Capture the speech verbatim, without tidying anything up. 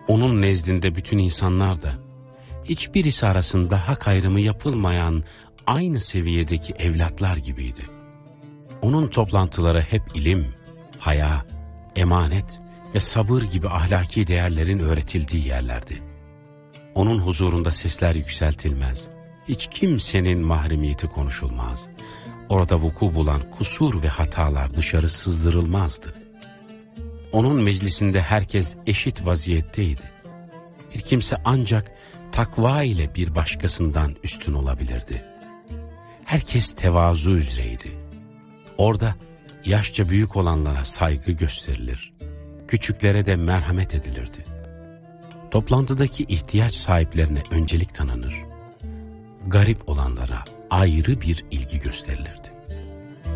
Onun nezdinde bütün insanlar da hiçbirisi arasında hak ayrımı yapılmayan aynı seviyedeki evlatlar gibiydi. Onun toplantıları hep ilim, haya, emanet ve sabır gibi ahlaki değerlerin öğretildiği yerlerdi. Onun huzurunda sesler yükseltilmez, hiç kimsenin mahremiyeti konuşulmaz. Orada vuku bulan kusur ve hatalar dışarı sızdırılmazdı. Onun meclisinde herkes eşit vaziyetteydi. Bir kimse ancak takva ile bir başkasından üstün olabilirdi. Herkes tevazu üzereydi. Orada yaşça büyük olanlara saygı gösterilir, küçüklere de merhamet edilirdi. Toplantıdaki ihtiyaç sahiplerine öncelik tanınır, garip olanlara ayrı bir ilgi gösterilirdi.